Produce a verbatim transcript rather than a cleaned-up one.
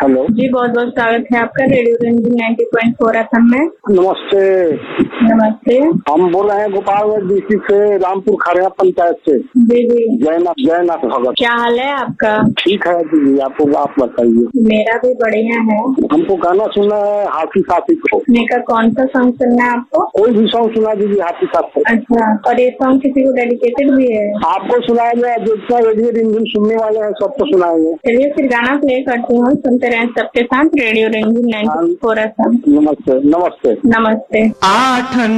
Hello जी, बहुत बहुत स्वागत है आपका radio Ranjan ninety point four F M में। नमस्ते। नमस्ते। हम बोल रहे हैं गोपालगंज डिस्ट्रिक्ट से, रामपुर खड़िया पंचायत से। जी जी। जयनाथ जयनाथ भगत। क्या हाल है आपका? ठीक है दीदी, आपको आप बताइए। मेरा भी बढ़िया है। हमको गाना सुनना है हाथी साथी को। का कौन सा सॉन्ग सुनना है आपको? कोई भी सॉन्ग सुना दीजिए हाथी साथ को। अच्छा, और ये सॉन्ग किसी को डेडिकेटेड भी है? आपको सुनाएंगे, जितना रेडियो रिंझिन सुनने वाले हैं सबको सुनाएंगे। चलिए फिर गाना प्ले करती हूँ, सुनते रहें सबके साथ radio Ranjan ninety four F M. नमस्ते नमस्ते नमस्ते। आठ